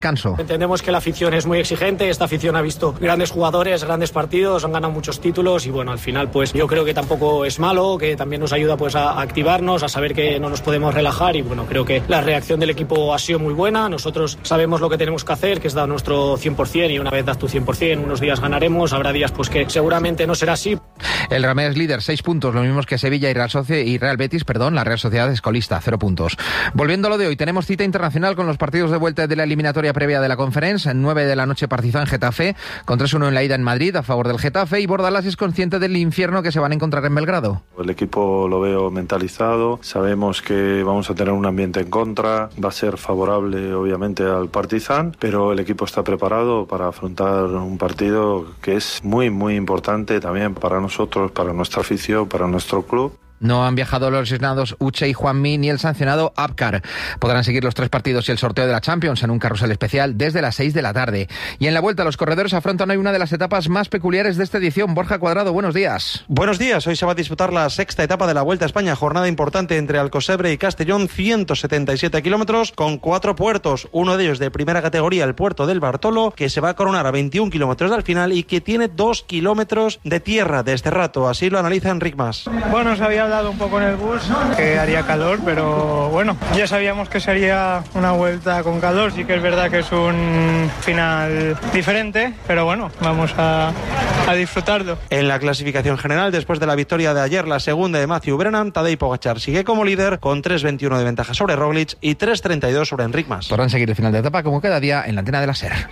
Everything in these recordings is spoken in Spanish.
Canso. Entendemos que la afición es muy exigente, esta afición ha visto grandes jugadores, grandes partidos, han ganado muchos títulos y bueno, al final pues yo creo que tampoco es malo, que también nos ayuda pues a activarnos, a saber que no nos podemos relajar y bueno, creo que la reacción del equipo ha sido muy buena, nosotros sabemos lo que tenemos que hacer, que es dar nuestro 100% y una vez das tu 100%, unos días ganaremos, habrá días pues que seguramente no será así. El Real es líder, 6 puntos, lo mismos que Sevilla y Real Betis, la Real Sociedad es colista, 0 puntos. Volviendo a lo de hoy, tenemos cita internacional con los partidos de vuelta de la eliminatoria previa de la Conference. En 9 de la noche Partizan Getafe, con 3-1 en la ida en Madrid a favor del Getafe, y Bordalás es consciente del infierno que se van a encontrar en Belgrado. El equipo lo veo mentalizado, sabemos que vamos a tener un ambiente en contra, va a ser favorable obviamente al Partizan, pero el equipo está preparado para afrontar un partido que es muy muy importante también para nosotros, para nuestra afición, para nuestro club. No han viajado los lesionados Uche y Juanmi ni el sancionado Abkar. Podrán seguir los 3 partidos y el sorteo de la Champions en un carrusel especial desde las 6 de la tarde. Y en la vuelta los corredores afrontan hoy una de las etapas más peculiares de esta edición. Borja Cuadrado, buenos días. Buenos días. Hoy se va a disputar la 6ª etapa de la Vuelta a España. Jornada importante entre Alcosebre y Castellón, 177 kilómetros con 4 puertos. Uno de ellos de primera categoría, el puerto del Bartolo, que se va a coronar a 21 kilómetros del final y que tiene 2 kilómetros de tierra de este rato. Así lo analiza Enric Mas. Bueno, se había dado un poco en el bus que haría calor, pero bueno, ya sabíamos que sería una vuelta con calor. Sí que es verdad que es un final diferente, pero bueno, vamos a disfrutarlo. En la clasificación general, después de la victoria de ayer, la segunda de Matthew Brennan, Tadej Pogačar sigue como líder con 3.21 de ventaja sobre Roglic y 3.32 sobre Enric Mas. Podrán seguir el final de etapa como cada día en la antena de la SER.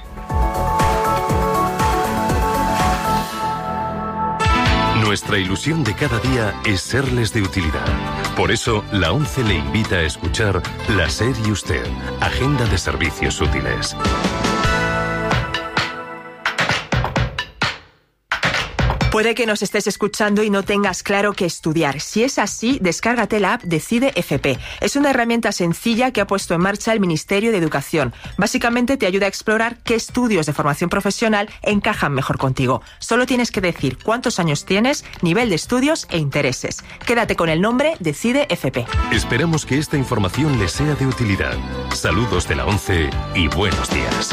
Nuestra ilusión de cada día es serles de utilidad. Por eso, la ONCE le invita a escuchar La SER y Usted, Agenda de Servicios Útiles. Puede que nos estés escuchando y no tengas claro qué estudiar. Si es así, descárgate la app Decide FP. Es una herramienta sencilla que ha puesto en marcha el Ministerio de Educación. Básicamente te ayuda a explorar qué estudios de formación profesional encajan mejor contigo. Solo tienes que decir cuántos años tienes, nivel de estudios e intereses. Quédate con el nombre Decide FP. Esperamos que esta información les sea de utilidad. Saludos de la ONCE y buenos días.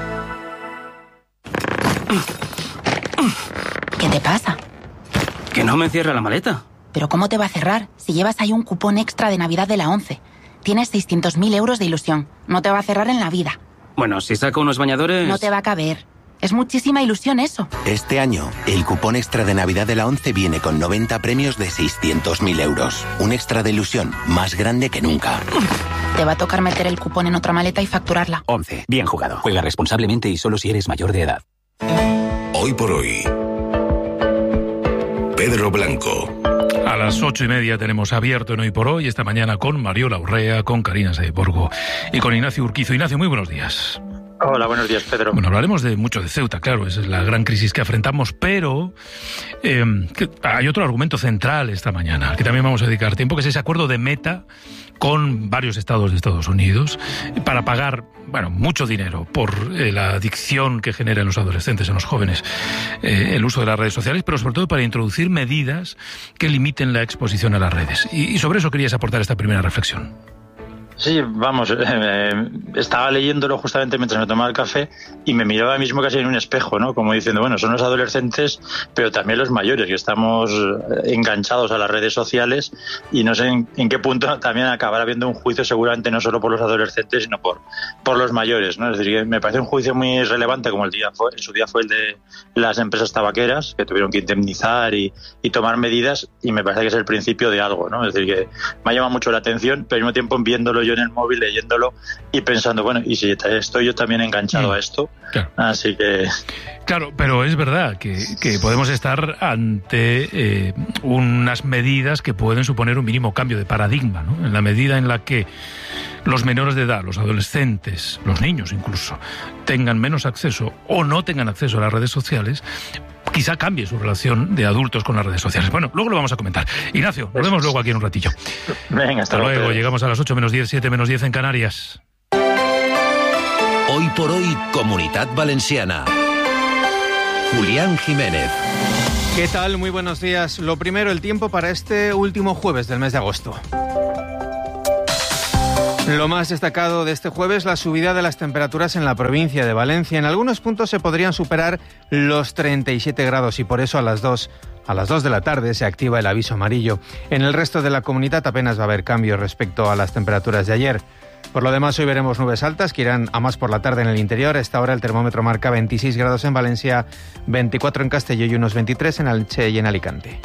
¿Qué te pasa? Que no me cierra la maleta. ¿Pero cómo te va a cerrar si llevas ahí un cupón extra de Navidad de la ONCE? Tienes 600.000 euros de ilusión. No te va a cerrar en la vida. Bueno, si saco unos bañadores... No te va a caber. Es muchísima ilusión eso. Este año, el cupón extra de Navidad de la ONCE viene con 90 premios de 600.000 euros. Un extra de ilusión más grande que nunca. Te va a tocar meter el cupón en otra maleta y facturarla. ONCE. Bien jugado. Juega responsablemente y solo si eres mayor de edad. Hoy por hoy. Pedro Blanco. A las 8:30 tenemos abierto en Hoy por Hoy, esta mañana con Mariola Urrea, con Karina Saiborgo y con Ignacio Urquizo. Ignacio, muy buenos días. Hola, buenos días, Pedro. Bueno, hablaremos mucho de Ceuta, claro, esa es la gran crisis que afrontamos, pero hay otro argumento central esta mañana, al que también vamos a dedicar tiempo, que es ese acuerdo de Meta con varios estados de Estados Unidos para pagar, mucho dinero por la adicción que genera en los adolescentes, en los jóvenes, el uso de las redes sociales, pero sobre todo para introducir medidas que limiten la exposición a las redes. Y sobre eso querías aportar esta primera reflexión. Sí, vamos, estaba leyéndolo justamente mientras me tomaba el café y me miraba mismo casi en un espejo, ¿no? Como diciendo, son los adolescentes, pero también los mayores, que estamos enganchados a las redes sociales y no sé en qué punto también acabará habiendo un juicio seguramente no solo por los adolescentes, sino por los mayores, ¿no? Es decir, que me parece un juicio muy relevante como en su día fue el de las empresas tabaqueras, que tuvieron que indemnizar y tomar medidas, y me parece que es el principio de algo, ¿no? Es decir, que me ha llamado mucho la atención, pero al mismo tiempo viéndolo yo en el móvil, leyéndolo y pensando, y si estoy yo también enganchado a esto, claro. Así que... Claro, pero es verdad que podemos estar ante unas medidas que pueden suponer un mínimo cambio de paradigma, ¿no? En la medida en la que los menores de edad, los adolescentes, los niños incluso, tengan menos acceso o no tengan acceso a las redes sociales, quizá cambie su relación de adultos con las redes sociales. Bueno, luego lo vamos a comentar. Ignacio, nos vemos luego aquí en un ratillo. Venga, hasta luego. Pedro. Llegamos a las 8:10, 7:10 en Canarias. Hoy por hoy, Comunitat Valenciana. Julián Jiménez. ¿Qué tal? Muy buenos días. Lo primero, el tiempo para este último jueves del mes de agosto. Lo más destacado de este jueves, la subida de las temperaturas en la provincia de Valencia. En algunos puntos se podrían superar los 37 grados y por eso a las 2 de la tarde se activa el aviso amarillo. En el resto de la comunidad apenas va a haber cambios respecto a las temperaturas de ayer. Por lo demás, hoy veremos nubes altas que irán a más por la tarde en el interior. A esta hora el termómetro marca 26 grados en Valencia, 24 en Castelló y unos 23 en Elche y en Alicante.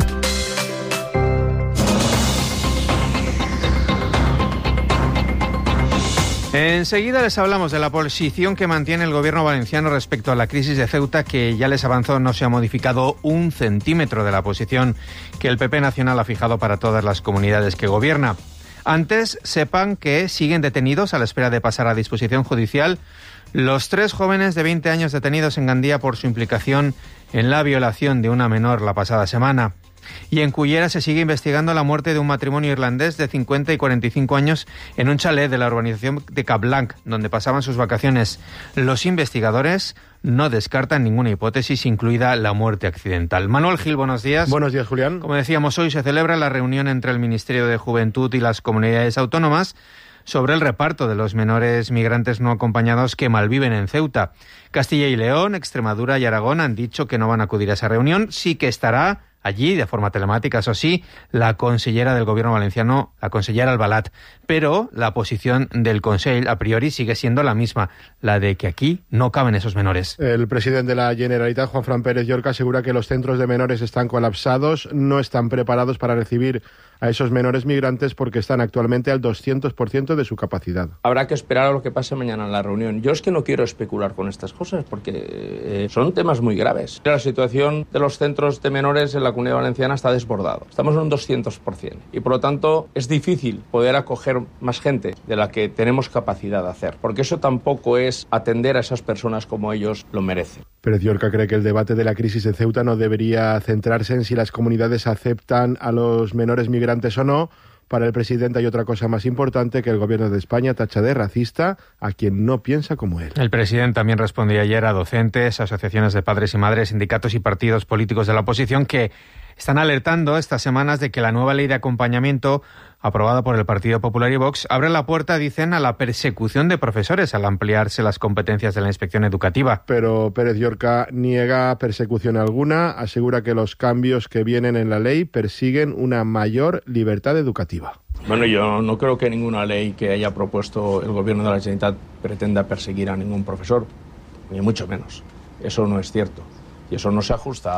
Enseguida les hablamos de la posición que mantiene el gobierno valenciano respecto a la crisis de Ceuta, que ya les avanzó no se ha modificado un centímetro de la posición que el PP nacional ha fijado para todas las comunidades que gobierna. Antes, sepan que siguen detenidos a la espera de pasar a disposición judicial los 3 jóvenes de 20 años detenidos en Gandía por su implicación en la violación de una menor la pasada semana. Y en Cullera se sigue investigando la muerte de un matrimonio irlandés de 50 y 45 años en un chalet de la urbanización de Capblanc, donde pasaban sus vacaciones. Los investigadores no descartan ninguna hipótesis, incluida la muerte accidental. Manuel Gil, buenos días. Buenos días, Julián. Como decíamos, hoy se celebra la reunión entre el Ministerio de Juventud y las comunidades autónomas sobre el reparto de los menores migrantes no acompañados que malviven en Ceuta. Castilla y León, Extremadura y Aragón han dicho que no van a acudir a esa reunión. Sí que estará allí, de forma telemática, eso sí, la consellera del gobierno valenciano, la consellera Albalat. Pero la posición del Consell, a priori, sigue siendo la misma, la de que aquí no caben esos menores. El presidente de la Generalitat, Juanfran Pérez Llorca, asegura que los centros de menores están colapsados, no están preparados para recibir a esos menores migrantes porque están actualmente al 200% de su capacidad. Habrá que esperar a lo que pase mañana en la reunión. Yo es que no quiero especular con estas cosas porque son temas muy graves. La situación de los centros de menores en la Comunidad Valenciana está desbordado. Estamos en un 200% y por lo tanto es difícil poder acoger más gente de la que tenemos capacidad de hacer, porque eso tampoco es atender a esas personas como ellos lo merecen. Pérez Llorca cree que el debate de la crisis de Ceuta no debería centrarse en si las comunidades aceptan a los menores migrantes o no. Para el presidente hay otra cosa más importante, que el gobierno de España tacha de racista a quien no piensa como él. El presidente también respondió ayer a docentes, asociaciones de padres y madres, sindicatos y partidos políticos de la oposición que están alertando estas semanas de que la nueva ley de acompañamiento aprobada por el Partido Popular y Vox abre la puerta, dicen, a la persecución de profesores al ampliarse las competencias de la inspección educativa. Pero Pérez Llorca niega persecución alguna, asegura que los cambios que vienen en la ley persiguen una mayor libertad educativa. Bueno, yo no creo que ninguna ley que haya propuesto el gobierno de la Generalitat pretenda perseguir a ningún profesor, ni mucho menos. Eso no es cierto y eso no se ajusta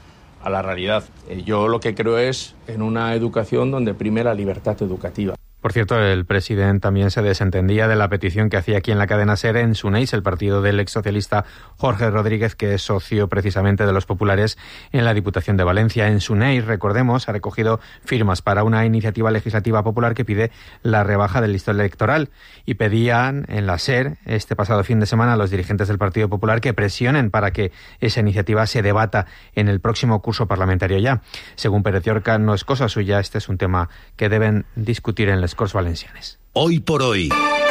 a la realidad. Yo lo que creo es en una educación donde prime la libertad educativa. Por cierto, el presidente también se desentendía de la petición que hacía aquí en la cadena SER en Suneis, el partido del exsocialista Jorge Rodríguez, que es socio precisamente de los populares en la Diputación de Valencia. En Suneis, recordemos, ha recogido firmas para una iniciativa legislativa popular que pide la rebaja del listón electoral y pedían en la SER este pasado fin de semana a los dirigentes del Partido Popular que presionen para que esa iniciativa se debata en el próximo curso parlamentario ya. Según Pérez Llorca, no es cosa suya, este es un tema que deben discutir en las Corts Valencianes. Hoy por hoy.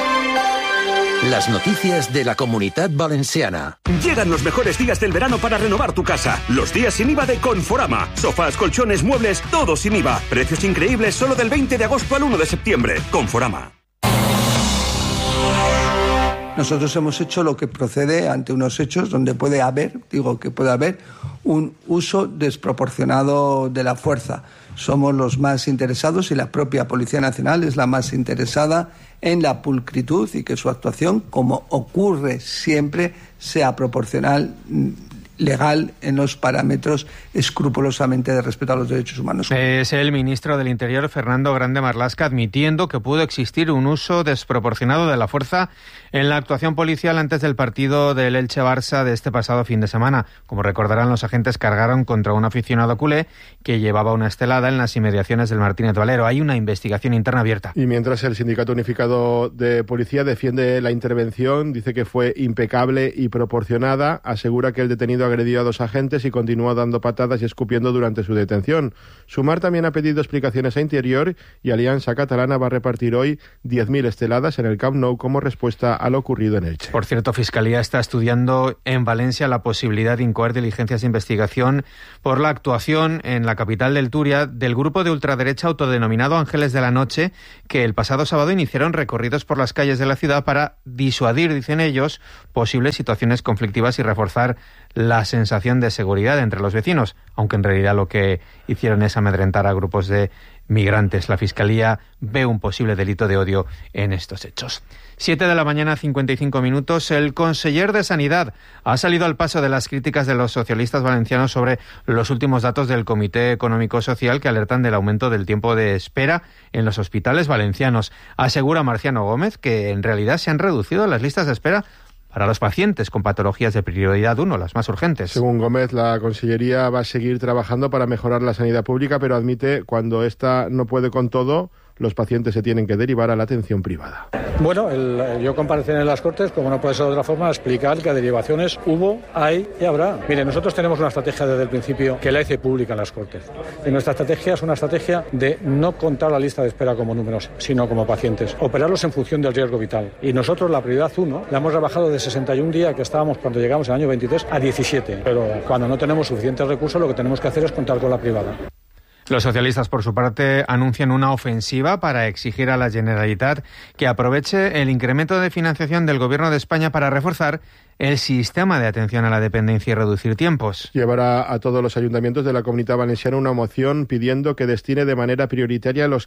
Las noticias de la Comunidad Valenciana. Llegan los mejores días del verano para renovar tu casa. Los días sin IVA de Conforama. Sofás, colchones, muebles, todo sin IVA. Precios increíbles solo del 20 de agosto al 1 de septiembre. Conforama. Nosotros hemos hecho lo que procede ante unos hechos donde puede haber un uso desproporcionado de la fuerza. Somos los más interesados y la propia Policía Nacional es la más interesada en la pulcritud y que su actuación, como ocurre siempre, sea proporcional, legal, en los parámetros escrupulosamente de respeto a los derechos humanos. Es el ministro del Interior, Fernando Grande Marlaska, admitiendo que pudo existir un uso desproporcionado de la fuerza en la actuación policial antes del partido del Elche-Barça de este pasado fin de semana. Como recordarán, los agentes cargaron contra un aficionado culé que llevaba una estelada en las inmediaciones del Martínez Valero. Hay una investigación interna abierta. Y mientras el Sindicato Unificado de Policía defiende la intervención, dice que fue impecable y proporcionada, asegura que el detenido agredió a 2 agentes y continuó dando patadas y escupiendo durante su detención. Sumar también ha pedido explicaciones a Interior y Alianza Catalana va a repartir hoy 10.000 esteladas en el Camp Nou como respuesta a lo ocurrido en Elche. Por cierto, Fiscalía está estudiando en Valencia la posibilidad de incoar diligencias de investigación por la actuación en la capital del Turia del grupo de ultraderecha autodenominado Ángeles de la Noche, que el pasado sábado iniciaron recorridos por las calles de la ciudad para disuadir, dicen ellos, posibles situaciones conflictivas y reforzar la sensación de seguridad entre los vecinos, aunque en realidad lo que hicieron es amedrentar a grupos de migrantes. La Fiscalía ve un posible delito de odio en estos hechos. 7:55 a.m. El conseller de Sanidad ha salido al paso de las críticas de los socialistas valencianos sobre los últimos datos del Comité Económico Social que alertan del aumento del tiempo de espera en los hospitales valencianos. Asegura Marciano Gómez que en realidad se han reducido las listas de espera para los pacientes con patologías de prioridad 1, las más urgentes. Según Gómez, la Consellería va a seguir trabajando para mejorar la sanidad pública, pero admite cuando esta no puede con todo, los pacientes se tienen que derivar a la atención privada. Bueno, yo comparecí en las Cortes, como no puede ser de otra forma, a explicar que derivaciones hubo, hay y habrá. Mire, nosotros tenemos una estrategia desde el principio que la hice pública en las Cortes. Y nuestra estrategia es una estrategia de no contar la lista de espera como números, sino como pacientes. Operarlos en función del riesgo vital. Y nosotros la prioridad 1 la hemos rebajado de 61 días que estábamos cuando llegamos en el año 23 a 17. Pero cuando no tenemos suficientes recursos, lo que tenemos que hacer es contar con la privada. Los socialistas, por su parte, anuncian una ofensiva para exigir a la Generalitat que aproveche el incremento de financiación del Gobierno de España para reforzar el sistema de atención a la dependencia y reducir tiempos. Llevará a todos los ayuntamientos de la Comunidad Valenciana una moción pidiendo que destine de manera prioritaria los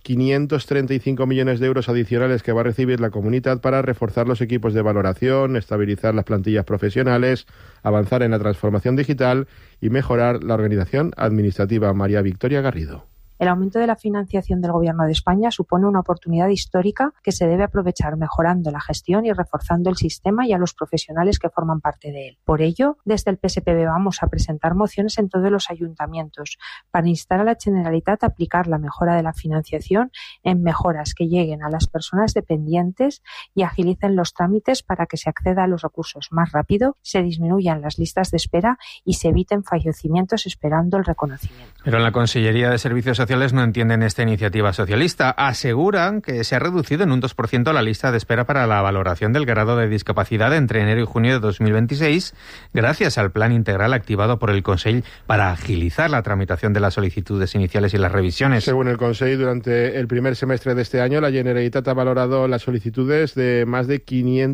535 millones de euros adicionales que va a recibir la comunidad para reforzar los equipos de valoración, estabilizar las plantillas profesionales, avanzar en la transformación digital y mejorar la organización administrativa. María Victoria Garrido. El aumento de la financiación del Gobierno de España supone una oportunidad histórica que se debe aprovechar mejorando la gestión y reforzando el sistema y a los profesionales que forman parte de él. Por ello, desde el PSPB vamos a presentar mociones en todos los ayuntamientos para instar a la Generalitat a aplicar la mejora de la financiación en mejoras que lleguen a las personas dependientes y agilicen los trámites para que se acceda a los recursos más rápido, se disminuyan las listas de espera y se eviten fallecimientos esperando el reconocimiento. Pero en la Consellería de Servicios Sociales no entienden esta iniciativa socialista. Aseguran que se ha reducido en un 2% la lista de espera para la valoración del grado de discapacidad entre enero y junio de 2026, gracias al plan integral activado por el Consell para agilizar la tramitación de las solicitudes iniciales y las revisiones. Según el Consell, durante el primer semestre de este año, la Generalitat ha valorado las solicitudes de más de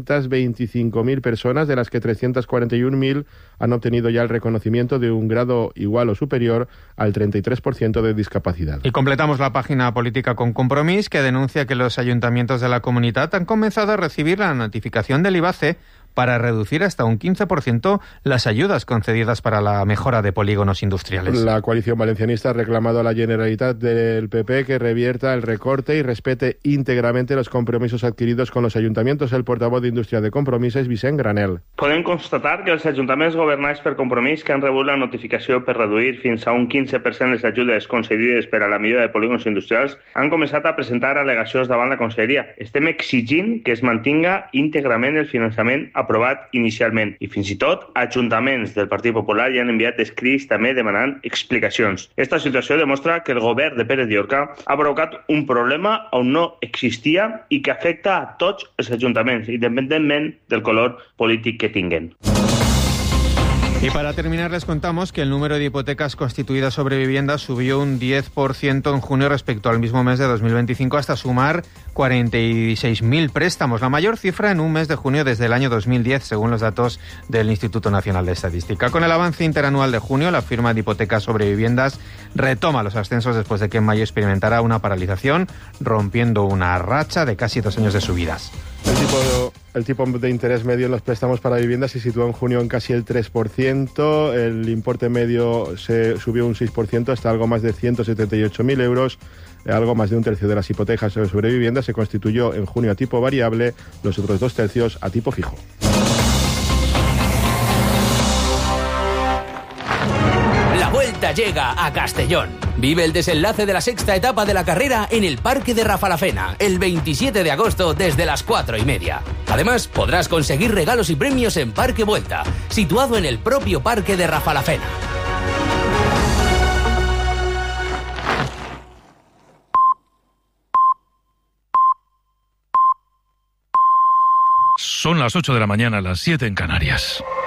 525.000 personas, de las que 341.000 han obtenido ya el reconocimiento de un grado igual o superior al 33% de discapacidad. Y completamos la página política con Compromís, que denuncia que los ayuntamientos de la comunidad han comenzado a recibir la notificación del IBACE para reducir hasta un 15% las ayudas concedidas para la mejora de polígonos industriales. La coalición valencianista ha reclamado a la Generalitat del PP que revierta el recorte y respete íntegramente los compromisos adquiridos con los ayuntamientos. El portavoz de Indústria de Compromís és Vicent Granel. Podem constatar que els ajuntaments governats per Compromís que han rebut la notificació per reduir fins a un 15% les ajudes concedides per a la millora de polígons industrials han començat a presentar al·legacions davant la Conselleria. Estem exigint que es mantinga íntegrament el finançament aprovat inicialment i fins i tot ajuntaments del Partit Popular ja han enviat escrits també demanant explicacions. Esta situació demostra que el govern de Pérez Llorca ha provocat un problema on no existia i que afecta a tots els ajuntaments, independentment del color polític que tinguen. Y para terminar les contamos que el número de hipotecas constituidas sobre viviendas subió un 10% en junio respecto al mismo mes de 2025 hasta sumar 46.000 préstamos, la mayor cifra en un mes de junio desde el año 2010 según los datos del Instituto Nacional de Estadística. Con el avance interanual de junio, la firma de hipotecas sobre viviendas retoma los ascensos después de que en mayo experimentara una paralización, rompiendo una racha de casi 2 años de subidas. El tipo de interés medio en los préstamos para viviendas se situó en junio en casi el 3%, el importe medio se subió un 6% hasta algo más de 178.000 euros, algo más de un tercio de las hipotecas sobre viviendas se constituyó en junio a tipo variable, los otros 2 tercios a tipo fijo. La vuelta Vuelta llega a Castellón. Vive el desenlace de la sexta etapa de la carrera en el Parque de Rafalafena, el 27 de agosto desde las 4:30. Además, podrás conseguir regalos y premios en Parque Vuelta, situado en el propio Parque de Rafalafena. Son las 8 de la mañana, las 7 en Canarias.